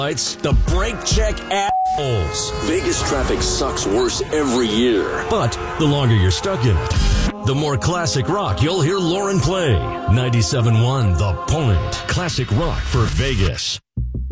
It's the Brake Check assholes. Vegas traffic sucks worse every year. But the longer you're stuck in it, the more classic rock you'll hear Lauren play. 97.1 The Point. Classic rock for Vegas.